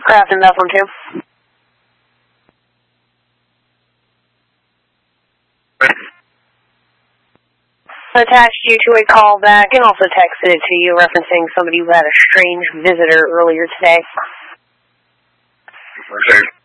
Crafton, that one too. Attached you to a call back and also texted it to you referencing somebody who had a strange visitor earlier today. Okay.